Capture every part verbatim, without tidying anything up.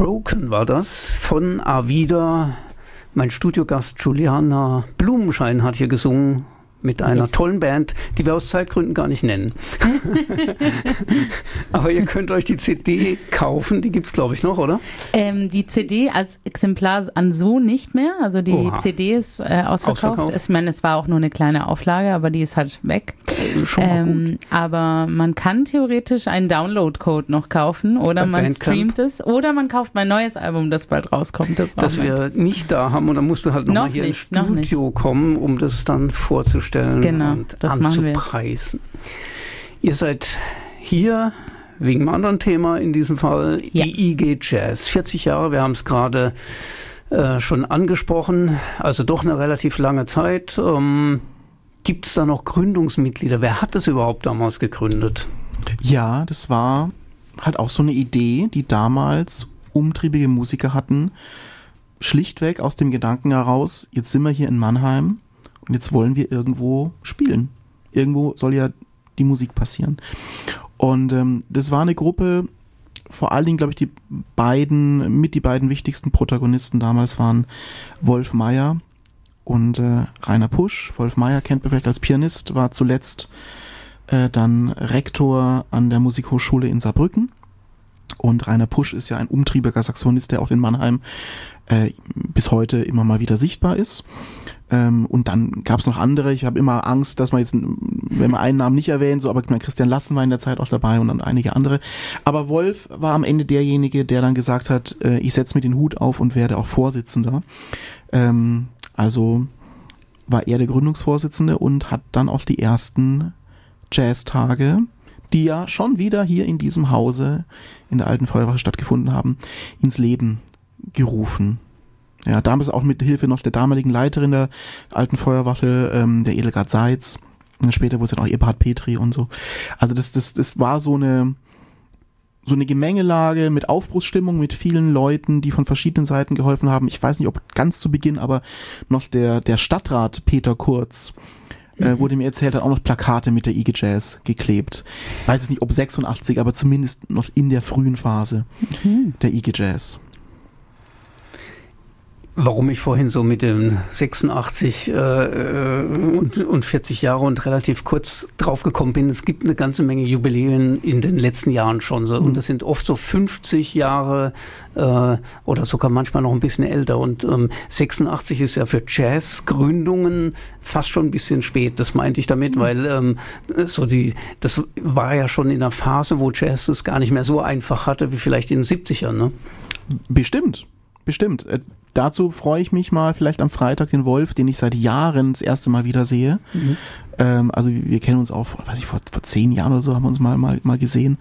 Broken war das von Avida. Mein Studiogast Juliana Blumenschein hat hier gesungen mit einer yes. tollen Band, die wir aus Zeitgründen gar nicht nennen. Aber ihr könnt euch die C D kaufen, die gibt es, glaube ich, noch, oder? Ähm, die C D als Exemplar an so nicht mehr, also die Oha. C D ist äh, ausverkauft. Ausverkauft. Ich meine, es war auch nur eine kleine Auflage, aber die ist halt weg. Schon mal ähm, gut. Aber man kann theoretisch einen Download-Code noch kaufen oder Bei man Bandcamp. streamt es oder man kauft mein neues Album, das bald rauskommt. Das, das wir nicht da haben und dann musst du halt nochmal noch hier nicht, ins Studio kommen, um das dann vorzustellen. Genau, und das anzupreisen. Ihr seid hier wegen einem anderen Thema in diesem Fall, ja. die I G Jazz. vierzig Jahre, wir haben es gerade äh, schon angesprochen, also doch eine relativ lange Zeit. Ähm, Gibt es da noch Gründungsmitglieder? Wer hat das überhaupt damals gegründet? Ja, das war halt auch so eine Idee, die damals umtriebige Musiker hatten, schlichtweg aus dem Gedanken heraus, jetzt sind wir hier in Mannheim, und jetzt wollen wir irgendwo spielen. Irgendwo soll ja die Musik passieren. Und ähm, das war eine Gruppe, vor allen Dingen, glaube ich, die beiden, mit die beiden wichtigsten Protagonisten damals waren Wolf Meier und äh, Rainer Pusch. Wolf Meier kennt man vielleicht als Pianist, war zuletzt äh, dann Rektor an der Musikhochschule in Saarbrücken. Und Rainer Pusch ist ja ein umtriebiger Saxophonist, der auch in Mannheim äh, bis heute immer mal wieder sichtbar ist. Ähm, und dann gab es noch andere. Ich habe immer Angst, dass man jetzt, wenn man einen Namen nicht erwähnt, so, aber Christian Lassen war in der Zeit auch dabei und dann einige andere. Aber Wolf war am Ende derjenige, der dann gesagt hat, äh, ich setze mir den Hut auf und werde auch Vorsitzender. Ähm, also war er der Gründungsvorsitzende und hat dann auch die ersten Jazztage, die ja schon wieder hier in diesem Hause in der Alten Feuerwache stattgefunden haben, ins Leben gerufen. Ja, damals auch mit Hilfe noch der damaligen Leiterin der Alten Feuerwache, ähm, der Edelgard Seitz. Und später wurde es dann auch Eberhard Petri und so. Also das, das, das war so eine, so eine Gemengelage mit Aufbruchsstimmung, mit vielen Leuten, die von verschiedenen Seiten geholfen haben. Ich weiß nicht, ob ganz zu Beginn, aber noch der, der Stadtrat Peter Kurz, Äh, wurde mir erzählt, hat auch noch Plakate mit der I G Jazz geklebt. Ich weiß jetzt nicht, ob sechsundachtzig, aber zumindest noch in der frühen Phase mhm. der I G Jazz. Warum ich vorhin so mit dem sechsundachtzig äh, und, und vierzig Jahre und relativ kurz drauf gekommen bin, es gibt eine ganze Menge Jubiläen in den letzten Jahren schon so, mhm. und das sind oft so fünfzig Jahre äh, oder sogar manchmal noch ein bisschen älter und ähm, sechsundachtzig ist ja für Jazzgründungen fast schon ein bisschen spät, das meinte ich damit, mhm. weil ähm, so die, das war ja schon in einer Phase, wo Jazz es gar nicht mehr so einfach hatte, wie vielleicht in den siebzigern, ne? Bestimmt. Bestimmt. Äh, dazu freue ich mich mal vielleicht am Freitag den Wolf, den ich seit Jahren das erste Mal wieder sehe. Mhm. Ähm, also wir, wir kennen uns auch, weiß ich, vor, vor zehn Jahren oder so haben wir uns mal, mal, mal gesehen.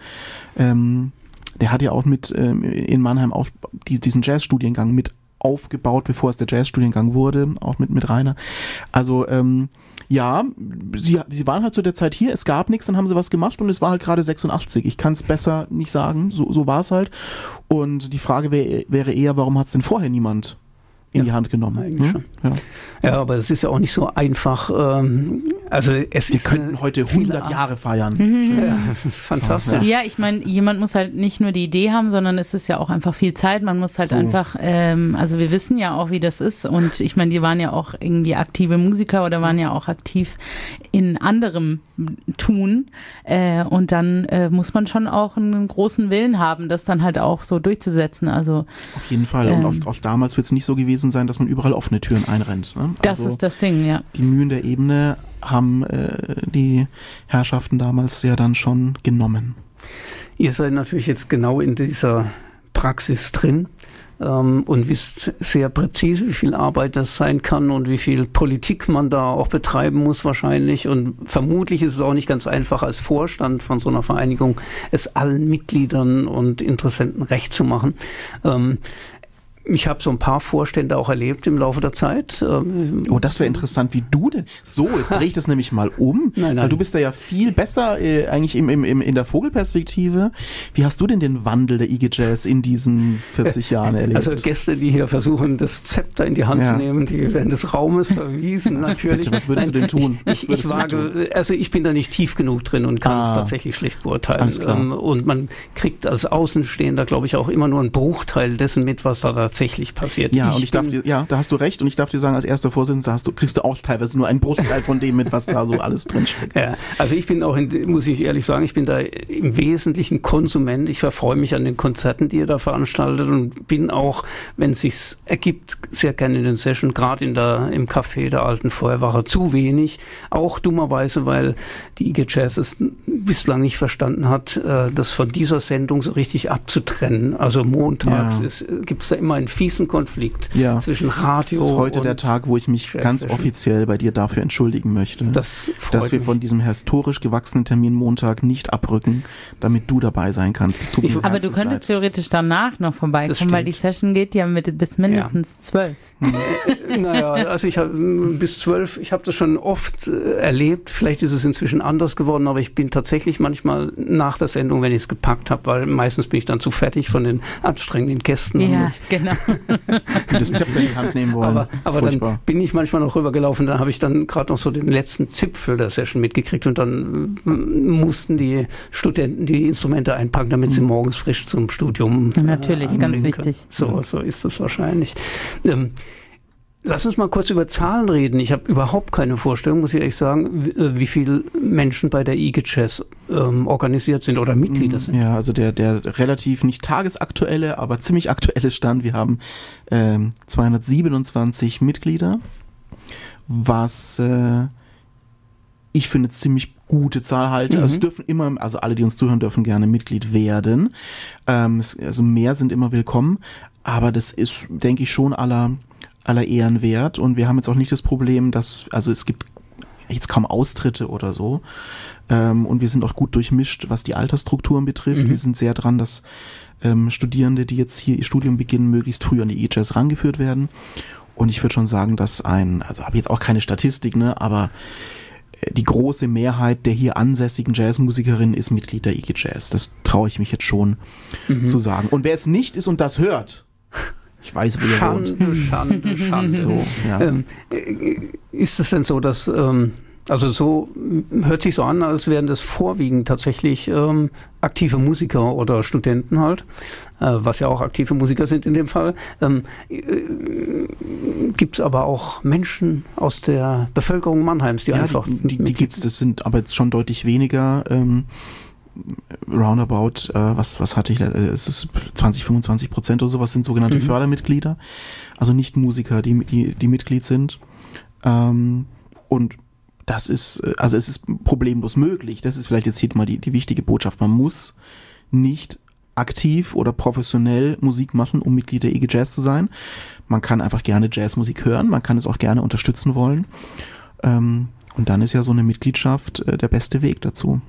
Ähm, der hat ja auch mit ähm, in Mannheim auch die, diesen Jazzstudiengang mit aufgebaut, bevor es der Jazzstudiengang wurde, auch mit, mit Rainer. Also ähm, ja, sie, sie waren halt zu der Zeit hier, es gab nichts, dann haben sie was gemacht und es war halt gerade sechsundachtzig. Ich kann es besser nicht sagen, so, so war es halt. Und die Frage wär, wäre eher, warum hat es denn vorher niemand in ja, die Hand genommen? Eigentlich hm? schon. Ja. ja, aber es ist ja auch nicht so einfach. Ähm, also es Wir ist könnten heute hundert Jahre feiern. Mhm. Ja, fantastisch. Ja, ich meine, jemand muss halt nicht nur die Idee haben, sondern es ist ja auch einfach viel Zeit. Man muss halt so. einfach, ähm, also wir wissen ja auch, wie das ist. Und ich meine, die waren ja auch irgendwie aktive Musiker oder waren ja auch aktiv in anderem Tun. Äh, und dann äh, muss man schon auch einen großen Willen haben, das dann halt auch so durchzusetzen. Also auf jeden Fall. Ähm, und auch, auch damals wird es nicht so gewesen sein, dass man überall offene Türen einrennt. Ne? Das also ist das Ding, ja. Die Mühen der Ebene haben äh, die Herrschaften damals ja dann schon genommen. Ihr seid natürlich jetzt genau in dieser Praxis drin ähm, und wisst sehr präzise, wie viel Arbeit das sein kann und wie viel Politik man da auch betreiben muss wahrscheinlich. Und vermutlich ist es auch nicht ganz einfach als Vorstand von so einer Vereinigung, es allen Mitgliedern und Interessenten recht zu machen. Ähm, ich habe so ein paar Vorstände auch erlebt im Laufe der Zeit. Oh, das wäre interessant, wie du denn. So, jetzt drehe ich das nämlich mal um. Nein, nein. Weil du bist da ja viel besser äh, eigentlich im, im, im, in der Vogelperspektive. Wie hast du denn den Wandel der I G Jazz in diesen vierzig Jahren erlebt? Also Gäste, die hier versuchen, das Zepter in die Hand ja. zu nehmen, die werden des Raumes verwiesen, natürlich. Bitte, was würdest nein, du denn tun? Ich, ich, ich wage, also ich bin da nicht tief genug drin und kann ah, es tatsächlich schlecht beurteilen. Alles klar. Ähm, und man kriegt als Außenstehender, glaube ich, auch immer nur einen Bruchteil dessen mit, was da tatsächlich passiert. Ja, ich und ich darf dir, ja, da hast du recht und ich darf dir sagen, als erster Vorsitzender hast du, kriegst du auch teilweise nur einen Bruchteil von dem mit, was da so alles drinsteckt. Ja, also ich bin auch, in, muss ich ehrlich sagen, ich bin da im Wesentlichen Konsument. Ich erfreue mich an den Konzerten, die ihr da veranstaltet und bin auch, wenn es sich ergibt, sehr gerne in den Sessions, gerade in der, im Café der Alten Feuerwache, zu wenig. Auch dummerweise, weil die I G Jazz es bislang nicht verstanden hat, das von dieser Sendung so richtig abzutrennen. Also montags ja. gibt es da immer einen fiesen Konflikt ja. zwischen Radio und... Das ist heute und der Tag, wo ich mich ganz offiziell bei dir dafür entschuldigen möchte, das dass wir mich. von diesem historisch gewachsenen Termin Montag nicht abrücken, damit du dabei sein kannst. Das tut mir Aber du könntest leid. theoretisch danach noch vorbeikommen, weil die Session geht ja mit bis mindestens ja. zwölf. Naja, also ich habe bis zwölf, ich habe das schon oft äh, erlebt, vielleicht ist es inzwischen anders geworden, aber ich bin tatsächlich manchmal nach der Sendung, wenn ich es gepackt habe, weil meistens bin ich dann zu fertig von den anstrengenden Gästen. Ja, genau. Die das Zepter in die Hand nehmen wollen. Aber, aber dann bin ich manchmal noch rübergelaufen, dann habe ich dann gerade noch so den letzten Zipfel der Session mitgekriegt und dann mussten die Studenten die Instrumente einpacken, damit sie morgens frisch zum Studium äh, Natürlich, ganz wichtig. Können. So, so ist es wahrscheinlich. Ähm, Lass uns mal kurz über Zahlen reden. Ich habe überhaupt keine Vorstellung, muss ich ehrlich sagen, wie, wie viele Menschen bei der I G Jazz ähm, organisiert sind oder Mitglieder sind. Ja, also der, der relativ nicht tagesaktuelle, aber ziemlich aktuelle Stand. Wir haben ähm, zweihundertsiebenundzwanzig Mitglieder, was äh, ich für eine ziemlich gute Zahl halte. Mhm. Also es dürfen immer, also alle, die uns zuhören, dürfen gerne Mitglied werden. Ähm, es, also mehr sind immer willkommen, aber das ist, denke ich, schon aller aller Ehren wert und wir haben jetzt auch nicht das Problem, dass, also es gibt jetzt kaum Austritte oder so ähm, und wir sind auch gut durchmischt, was die Altersstrukturen betrifft. Mhm. Wir sind sehr dran, dass ähm, Studierende, die jetzt hier ihr Studium beginnen, möglichst früh an die I G Jazz rangeführt werden und ich würde schon sagen, dass ein, also habe jetzt auch keine Statistik, ne, aber die große Mehrheit der hier ansässigen Jazzmusikerinnen ist Mitglied der I G Jazz. Das traue ich mich jetzt schon mhm. zu sagen. Und wer es nicht ist und das hört, ich weiß, wo ihr Schande, wohnt. Schande, Schande. So, ja. ähm, ist es denn so, dass, ähm, also so hört sich so an, als wären das vorwiegend tatsächlich ähm, aktive Musiker oder Studenten halt, äh, was ja auch aktive Musiker sind in dem Fall. Ähm, äh, gibt es aber auch Menschen aus der Bevölkerung Mannheims, die ja, einfach... Die, die, die gibt es, das sind aber jetzt schon deutlich weniger... Ähm, roundabout, äh, was, was hatte ich, äh, es ist zwanzig, fünfundzwanzig Prozent oder sowas sind sogenannte mhm. Fördermitglieder, also nicht Musiker, die, die, die Mitglied sind. Ähm, und das ist, also es ist problemlos möglich. Das ist vielleicht jetzt hier mal die, die wichtige Botschaft. Man muss nicht aktiv oder professionell Musik machen, um Mitglied der I G Jazz zu sein. Man kann einfach gerne Jazzmusik hören, man kann es auch gerne unterstützen wollen. Ähm, und dann ist ja so eine Mitgliedschaft äh, der beste Weg dazu.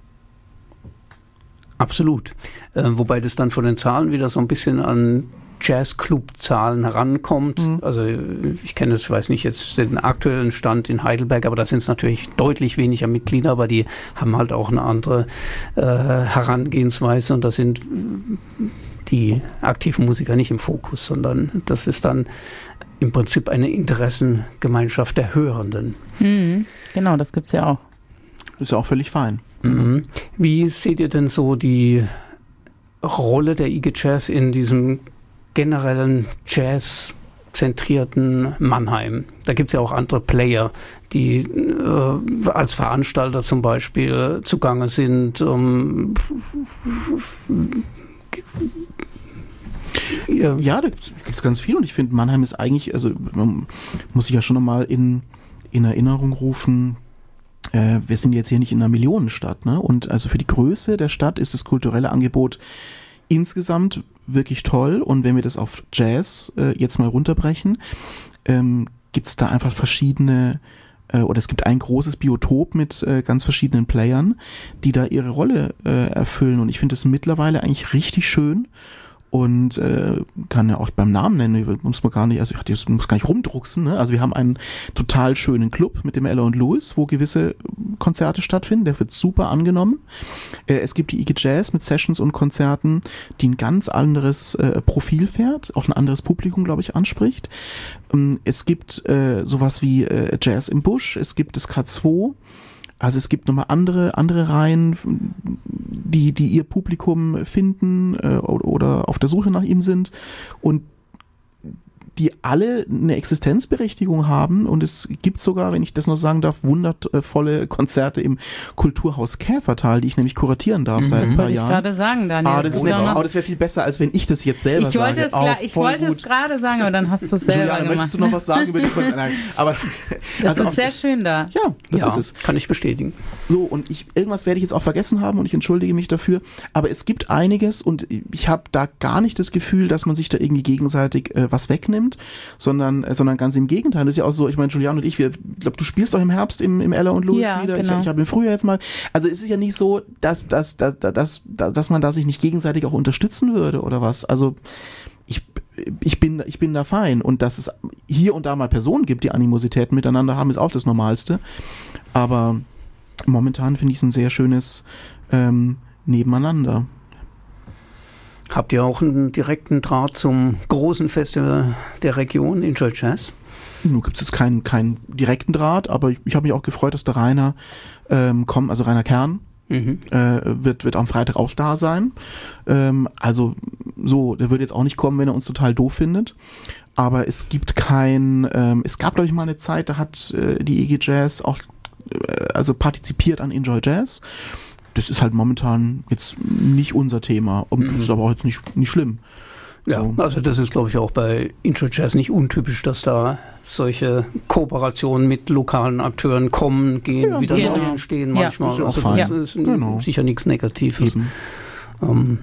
Absolut. Äh, wobei das dann von den Zahlen wieder so ein bisschen an Jazzclub-Zahlen herankommt. Mhm. Also ich kenne es, ich weiß nicht jetzt den aktuellen Stand in Heidelberg, aber da sind es natürlich deutlich weniger Mitglieder, aber die haben halt auch eine andere äh, Herangehensweise und da sind die aktiven Musiker nicht im Fokus, sondern das ist dann im Prinzip eine Interessengemeinschaft der Hörenden. Mhm. Genau, das gibt es ja auch. Ist ja auch völlig fein. Mhm. Wie seht ihr denn so die Rolle der I G Jazz in diesem generellen Jazz-zentrierten Mannheim? Da gibt es ja auch andere Player, die äh, als Veranstalter zum Beispiel zugange sind. Um, ja, ja, da gibt es ganz viel und ich finde, Mannheim ist eigentlich, also man muss sich ja schon nochmal in, in Erinnerung rufen, wir sind jetzt hier nicht in einer Millionenstadt, ne? Und also für die Größe der Stadt ist das kulturelle Angebot insgesamt wirklich toll. Und wenn wir das auf Jazz äh, jetzt mal runterbrechen, ähm, gibt es da einfach verschiedene, äh, oder es gibt ein großes Biotop mit äh, ganz verschiedenen Playern, die da ihre Rolle äh, erfüllen. Und ich finde das mittlerweile eigentlich richtig schön. und äh, kann ja auch beim Namen nennen, muss man gar nicht, also ich muss gar nicht rumdrucksen, ne? Also wir haben einen total schönen Club mit dem Ella und Louis, wo gewisse Konzerte stattfinden, der wird super angenommen. Äh, es gibt die I G Jazz mit Sessions und Konzerten, die ein ganz anderes äh, Profil fährt, auch ein anderes Publikum, glaube ich, anspricht. Ähm, es gibt äh, sowas wie äh, Jazz im Busch, es gibt das K zwei. Also es gibt nochmal andere, andere Reihen, die, die ihr Publikum finden äh, oder auf der Suche nach ihm sind und die alle eine Existenzberechtigung haben, und es gibt sogar, wenn ich das noch sagen darf, wundervolle Konzerte im Kulturhaus Käfertal, die ich nämlich kuratieren darf mhm. seit ein paar Jahren. Das wollte ich gerade sagen, Daniel. Ah, das, ist nett, oh, das wäre viel besser, als wenn ich das jetzt selber ich wollte sage. Es oh, ich wollte gut. es gerade sagen, aber dann hast du es selber Juliane, gemacht. Möchtest du noch was sagen über die Konzerte? Aber das also ist auch, sehr schön da. Ja, das ja, ist es. Kann ich bestätigen. So, und ich, irgendwas werde ich jetzt auch vergessen haben und ich entschuldige mich dafür, aber es gibt einiges und ich habe da gar nicht das Gefühl, dass man sich da irgendwie gegenseitig äh, was wegnimmt, sondern Sondern, sondern ganz im Gegenteil. Das ist ja auch so, ich meine, Juliane und ich, wir, ich glaube, du spielst doch im Herbst im, im Ella und Louis ja, wieder. Genau. Ich, ich habe im Frühjahr jetzt mal. Also es ist ja nicht so, dass, dass, dass, dass, dass, dass man da sich nicht gegenseitig auch unterstützen würde oder was. Also ich, ich, bin, ich bin da fein. Und dass es hier und da mal Personen gibt, die Animositäten miteinander haben, ist auch das Normalste. Aber momentan finde ich es ein sehr schönes ähm, Nebeneinander. Habt ihr auch einen direkten Draht zum großen Festival der Region, Enjoy Jazz? Nun gibt es jetzt keinen, keinen direkten Draht, aber ich, ich habe mich auch gefreut, dass der Rainer ähm, kommt, also Rainer Kern, mhm. äh, wird, wird am Freitag auch da sein. Ähm, also so, der wird jetzt auch nicht kommen, wenn er uns total doof findet. Aber es gibt kein, ähm, es gab, glaube ich, mal eine Zeit, da hat äh, die E G Jazz auch äh, also partizipiert an Enjoy Jazz. Das ist halt momentan jetzt nicht unser Thema. Und das ist aber auch jetzt nicht, nicht schlimm. Ja, so. Also das ist, glaube ich, auch bei Enjoy Jazz nicht untypisch, dass da solche Kooperationen mit lokalen Akteuren kommen, gehen, ja, wieder genau. neu entstehen manchmal. Ja, also das das ist genau. sicher nichts Negatives. Ähm,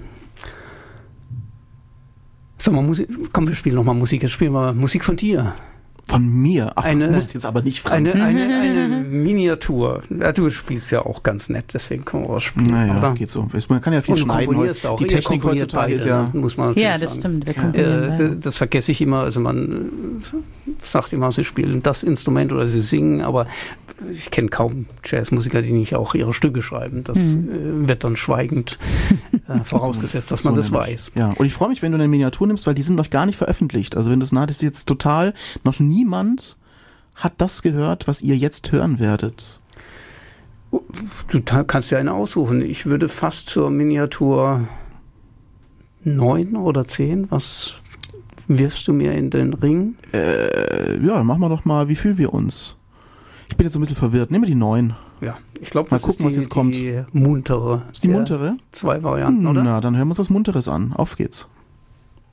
sag mal, Musik, komm, wir spielen nochmal Musik. Jetzt spielen wir Musik von dir. Von mir? Ach, eine, du musst jetzt aber nicht fragen. Eine, eine, eine Miniatur. Ja, du spielst ja auch ganz nett, deswegen können wir was spielen. Naja, oder? Geht so. Man kann ja viel schneiden. Auch. Die Technik heutzutage beide, ist ja... Muss man natürlich ja, das sagen. stimmt. Wir äh, das vergesse ich immer. Also man sagt immer, sie spielen das Instrument oder sie singen, aber ich kenne kaum Jazzmusiker, die nicht auch ihre Stücke schreiben. Das mhm. äh, wird dann schweigend äh, vorausgesetzt, dass man so das nämlich. weiß. Ja, und ich freue mich, wenn du eine Miniatur nimmst, weil die sind noch gar nicht veröffentlicht. Also wenn du es nah, das ist jetzt total, noch niemand hat das gehört, was ihr jetzt hören werdet. Du kannst ja eine aussuchen. Ich würde fast zur Miniatur neun oder zehn, was wirfst du mir in den Ring? Äh, ja, dann machen wir doch mal, wie fühlen wir uns? Ich bin jetzt so ein bisschen verwirrt. Nehmen wir die neun. Ja, ich glaube, das gucken, ist die, was jetzt kommt. Die muntere. Ist die muntere? Zwei Varianten, oder? Na, dann hören wir uns was Munteres an. Auf geht's.